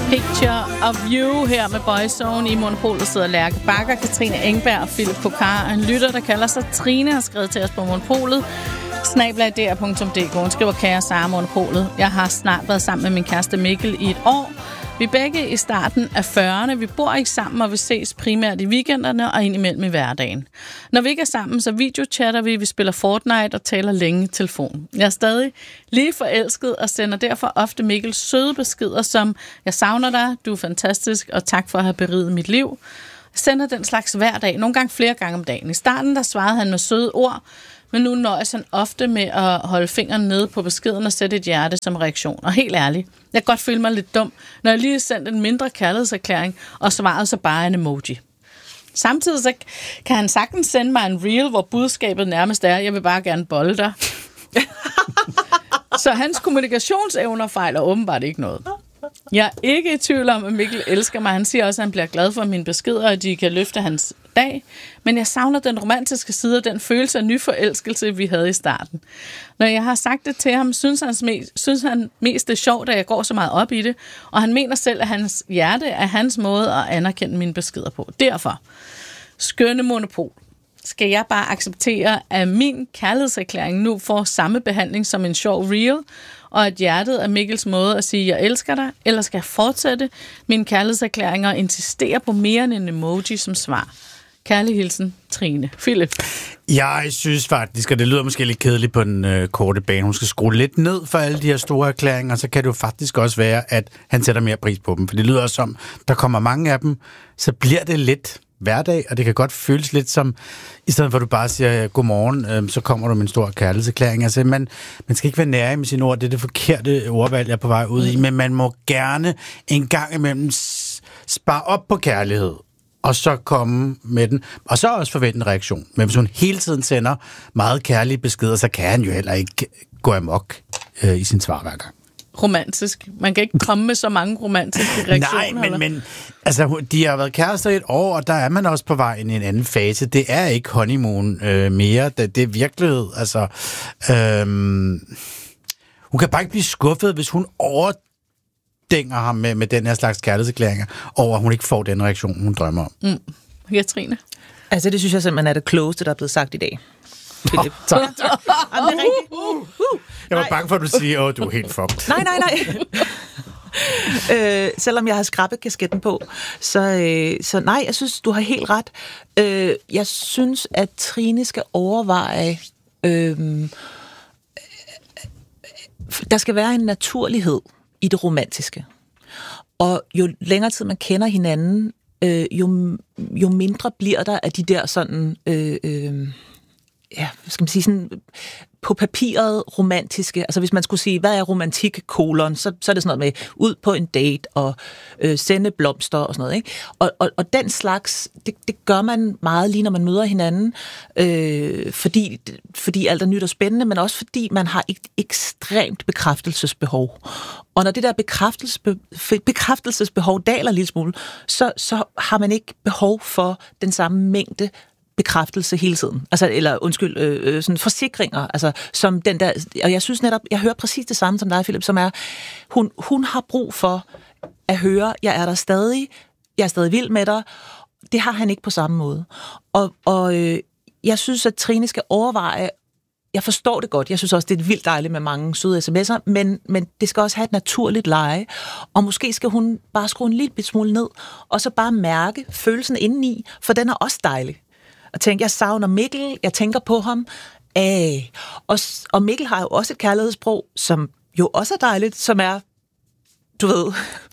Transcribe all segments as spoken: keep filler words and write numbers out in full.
Picture of You her med Boyzone. I Monopolet sidder Lærke Bakker, Katrine Engberg og Philip Kokar. En lytter, der kalder sig Trine, har skrevet til os på Monopolet. snabel-a d r punktum d k. Hun skriver, kære Sara Monopolet. Jeg har snart været sammen med min kæreste Mikkel i et år. Vi er begge i starten af fyrrerne. Vi bor ikke sammen, og vi ses primært i weekenderne og indimellem i hverdagen. Når vi ikke er sammen, så videochatter vi, vi spiller Fortnite og taler længe i telefon. Jeg er stadig lige forelsket og sender derfor ofte Mikkels søde beskeder som: jeg savner dig, du er fantastisk, og tak for at have beriget mit liv. Jeg sender den slags hver dag, nogle gange flere gange om dagen. I starten der svarede han med søde ord, men nu nøjes han ofte med at holde fingeren nede på beskeden og sætte et hjerte som reaktion. Og helt ærligt, jeg kan godt føle mig lidt dum, når jeg lige har sendt en mindre kærlighedserklæring, og svaret så bare en emoji. Samtidig så kan han sagtens sende mig en reel, hvor budskabet nærmest er: jeg vil bare gerne bolle dig. Så hans kommunikationsevner fejler åbenbart ikke noget. Jeg er ikke i tvivl om, at Mikkel elsker mig. Han siger også, at han bliver glad for mine beskeder, og at de kan løfte hans dag. Men jeg savner den romantiske side og den følelse af nyforelskelse, vi havde i starten. Når jeg har sagt det til ham, synes han mest, synes han mest det er sjovt, at jeg går så meget op i det. Og han mener selv, at hans hjerte er hans måde at anerkende mine beskeder på. Derfor, skønne Monopol, skal jeg bare acceptere, at min kærlighedserklæring nu får samme behandling som en sjov reel, og at hjertet er Mikkels måde at sige, jeg elsker dig, eller skal jeg fortsætte mine kærlighedserklæringer og insistere på mere end en emoji som svar? Kærlig hilsen, Trine. Philip? Jeg synes faktisk, og det lyder måske lidt kedeligt på den øh, korte bane, hun skal skrue lidt ned for alle de her store erklæringer, så kan det jo faktisk også være, at han sætter mere pris på dem. For det lyder som, der kommer mange af dem, så bliver det lidt hverdag, og det kan godt føles lidt som, i stedet for at du bare siger godmorgen, øh, så kommer du med en stor kærlighedserklæring. Altså, man, man skal ikke være nære med sine ord, det er det forkerte ordvalg, jeg er på vej ud i, men man må gerne en gang imellem spare op på kærlighed, og så komme med den, og så også forvente en reaktion. Men hvis hun hele tiden sender meget kærlige beskeder, så kan han jo heller ikke gå amok øh, i sin svar hver gang. Romantisk. Man kan ikke komme med så mange romantiske reaktioner. Nej, men, men altså, de har været kærester i et år, og der er man også på vej ind i en anden fase. Det er ikke honeymoon øh, mere. Det, det er virkelighed. Altså, øh, hun kan bare ikke blive skuffet, hvis hun overdænger ham med, med den her slags kærlighedserklæringer, over at hun ikke får den reaktion, hun drømmer om. Mm. Katrine? Altså, det synes jeg simpelthen er det klogeste, der er blevet sagt i dag. Philip. Oh, tak, tak. Jamen, det er rigtigt. Uh, uh. Jeg var Nej. bange for, at du siger, åh, du er helt fucked. Nej, nej, nej. øh, selvom jeg har skrabet kasketten på, så, øh, så nej, jeg synes, du har helt ret. Øh, jeg synes, at Trine skal overveje, øh, der skal være en naturlighed i det romantiske. Og jo længere tid man kender hinanden, øh, jo, jo mindre bliver der af de der sådan... Øh, øh, ja, skal man sige, sådan på papiret romantiske, altså hvis man skulle sige, hvad er romantik, kolon, så, så er det sådan noget med ud på en date og øh, sende blomster og sådan noget, ikke? Og, og, og den slags, det, det gør man meget lige, når man møder hinanden, øh, fordi, fordi alt er nyt og spændende, men også fordi man har et ekstremt bekræftelsesbehov. Og når det der bekræftelsesbe, bekræftelsesbehov daler en lille smule, så, så har man ikke behov for den samme mængde bekræftelse hele tiden. Altså, eller undskyld, øh, sådan forsikringer, altså, som den der, og jeg synes netop, jeg hører præcis det samme som dig, Philip, som er, hun, hun har brug for at høre, jeg er der stadig, jeg er stadig vild med dig. Det har han ikke på samme måde. Og, og øh, jeg synes, at Trine skal overveje, jeg forstår det godt, jeg synes også, det er vildt dejligt med mange søde sms'er, men, men det skal også have et naturligt leje, og måske skal hun bare skrue en lille smule ned, og så bare mærke følelsen indeni, for den er også dejlig. Og tænke, jeg savner Mikkel, jeg tænker på ham. Æh. Og, og Mikkel har jo også et kærlighedssprog, som jo også er dejligt, som er, du ved,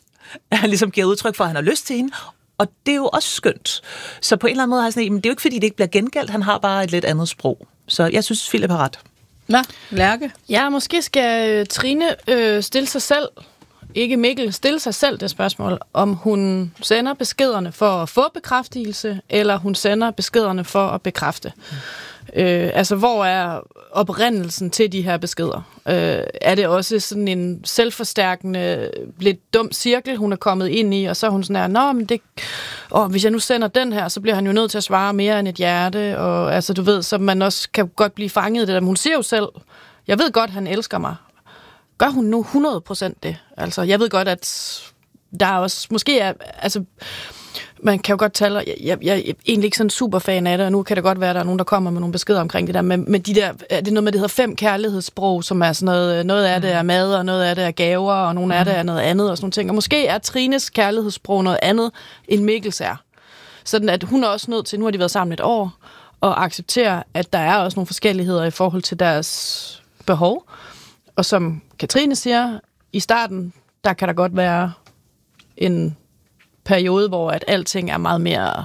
at han ligesom giver udtryk for, at han har lyst til hende. Og det er jo også skønt. Så på en eller anden måde har jeg sådan, men det er jo ikke, fordi det ikke bliver gengældt, han har bare et lidt andet sprog. Så jeg synes, Philip har ret. Nå, Lærke? Ja, måske skal Trine øh, stille sig selv, ikke Mikkel, stille sig selv det spørgsmål, om hun sender beskederne for at få bekræftelse, eller hun sender beskederne for at bekræfte. Mm. Øh, altså, hvor er oprindelsen til de her beskeder? Øh, er det også sådan en selvforstærkende, lidt dum cirkel, hun er kommet ind i, og så er hun sådan her, nå, men det, åh, hvis jeg nu sender den her, så bliver han jo nødt til at svare mere end et hjerte, og altså, du ved, så man også kan godt blive fanget i det der. Men hun siger jo selv, jeg ved godt, han elsker mig. Gør hun nu hundrede procent det? Altså, jeg ved godt, at der er også, måske er, altså, man kan jo godt tale, jeg, jeg, jeg er egentlig ikke sådan super fan af det, og nu kan det godt være, at der er nogen, der kommer med nogle beskeder omkring det der, men med de der, det er noget med, det hedder fem kærlighedssprog, som er sådan noget, noget af det er mad, og noget af det er gaver, og nogle af det er noget andet, og sådan nogle ting. Og måske er Trines kærlighedssprog noget andet, end Mikkels er. Sådan at hun er også nødt til, nu har de været sammen et år, og acceptere, at der er også nogle forskelligheder i forhold til deres behov. Og som Katrine siger, i starten, der kan der godt være en periode, hvor at alting er meget mere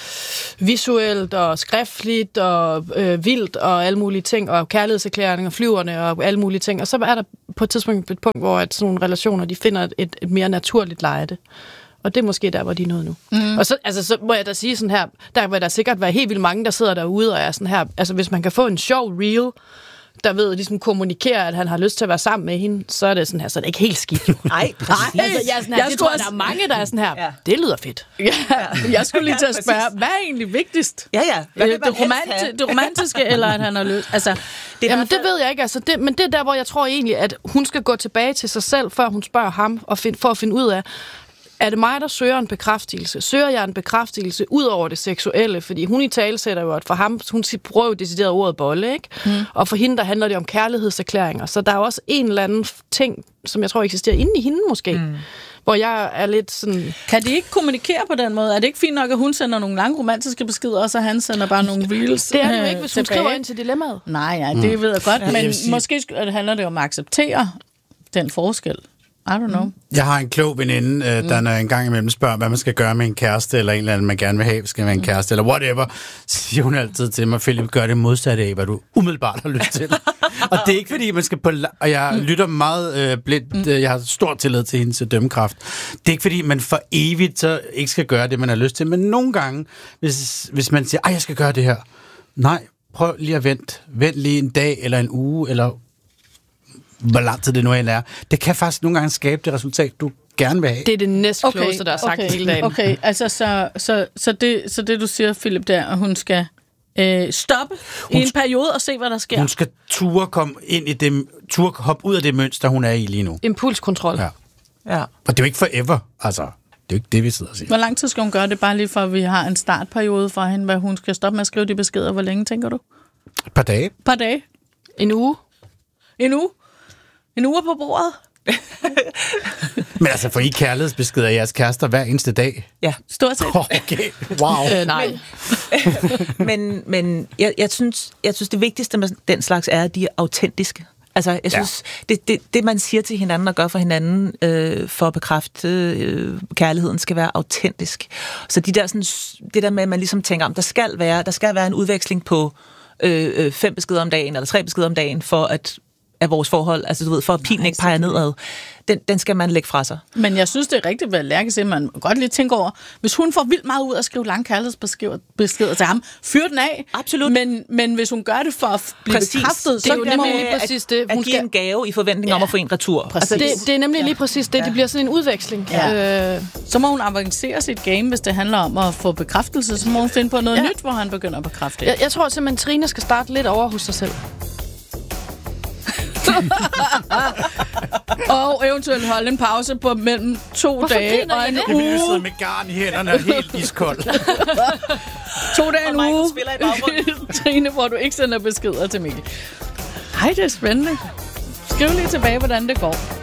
visuelt og skriftligt og øh, vildt og alle mulige ting, og kærlighedserklæringer, flyverne og alle mulige ting. Og så er der på et tidspunkt et punkt, hvor at sådan nogle relationer, de finder et, et mere naturligt leje. Og det er måske der, hvor de er nået nu. Mm. Og så, altså, så må jeg da sige sådan her, der vil der sikkert være helt vildt mange, der sidder derude og er sådan her, altså hvis man kan få en sjov reel, der ved ligesom kommunikerer, at han har lyst til at være sammen med hende, så er det sådan her, så er det ikke helt skidt. Nej, nej. Altså, jeg er sådan her, jeg tror, også... der er mange, der er sådan her, ja. Det lyder fedt. Ja, jeg skulle lige til at spørge, hvad er egentlig vigtigst? Ja, ja. Hvad det, det, romanti- det romantiske, eller at han har lyst? Altså, det, jamen, det ved jeg ikke, altså, det, men det er der, hvor jeg tror egentlig, at hun skal gå tilbage til sig selv, før hun spørger ham, og find, for at finde ud af, er det mig, der søger en bekræftelse? Søger jeg en bekræftelse ud over det seksuelle? Fordi hun i tale sætter jo, at for ham, hun prøver jo decideret ordet bolle, ikke? Mm. Og for hende, der handler det om kærlighedserklæringer. Så der er også en eller anden ting, som jeg tror eksisterer inde i hende måske. Mm. Hvor jeg er lidt sådan... Kan de ikke kommunikere på den måde? Er det ikke fint nok, at hun sender nogle lange romantiske beskeder, og så han sender bare nogle reels? Det er det jo ikke, hvis hun tilbage. Skriver ind til dilemmaet. Nej, ja, det mm. ved jeg godt. Ja, men sige... måske handler det om at acceptere den forskel. I don't know. Jeg har en klog veninde, øh, der når jeg engang imellem spørger, hvad man skal gøre med en kæreste, eller en eller anden, man gerne vil have, skal være en kæreste, eller whatever, siger hun altid til mig, Philip, gør det modsatte af, hvad du umiddelbart har lyst til. Og det er ikke, fordi man skal på... Og jeg mm. lytter meget øh, blindt, øh, jeg har stor tillid til hendes dømmekraft. Det er ikke, fordi man for evigt så ikke skal gøre det, man har lyst til, men nogle gange, hvis, hvis man siger, ej, jeg skal gøre det her. Nej, prøv lige at vente. Vent lige en dag, eller en uge, eller... hvor lang tid det nu end er. Det kan faktisk nogle gange skabe det resultat, du gerne vil have. Det er det næstklogeste, okay, der er sagt okay, hele dagen. Okay, altså så, så, så, det, så det du siger, Philip, der, at hun skal øh, stoppe hun i en periode og se, hvad der sker. Hun skal ture komme ind i det, ture hoppe ud af det mønster, hun er i lige nu. Impulskontrol. Ja. Ja. Og det er jo ikke forever, altså. Det er jo ikke det, vi sidder og siger. Hvor lang tid skal hun gøre det, bare lige for, at vi har en startperiode for hende, hvad hun skal stoppe med at skrive de beskeder? Hvor længe, tænker du? Et par dage. Et par dage. En uge. En uge? En uge på bordet? Men altså, får I kærlighedsbeskeder af jeres kærester hver eneste dag? Ja. Stort set. Okay, wow. øh, nej. men men jeg, jeg, synes, jeg synes, det vigtigste med den slags er, at de er autentiske. Altså, jeg synes, ja. det, det, det, man siger til hinanden og gør for hinanden øh, for at bekræfte øh, kærligheden, skal være autentisk. Så de der, sådan, det der med, at man ligesom tænker, om der skal være, der skal være en udveksling på øh, fem beskeder om dagen, eller tre beskeder om dagen, for at af vores forhold, altså du ved, for at pilen ikke peger nedad, den, den skal man lægge fra sig. Men jeg synes, det er rigtigt, hvad Lærke siger, man godt lige tænke over, hvis hun får vildt meget ud at skrive lange kærlighedsbeskeder til ham, fyr den af. Absolut. Men, men hvis hun gør det for at blive præcis. bekræftet, så er det jo nemlig lige præcis det. Hun skal en gave i forventning ja. om at få en retur. Altså, det, det er nemlig lige præcis det. Ja. Det bliver sådan en udveksling. Ja. Øh. Så må hun avancere sit game, hvis det handler om at få bekræftelse, så må hun finde på noget ja. nyt, hvor han begynder at bekræfte. Jeg, jeg tror simpelthen, Trine skal starte lidt over hos sig selv. Og eventuelt holde en pause på mellem to Hvorfor dage og en det? uge. Jeg sidder med garn i hænderne og helt iskold. to dage en uge, Trine, hvor du ikke sender beskeder til Mikkel. Hej, det er spændende. Skriv lige tilbage, hvordan det går.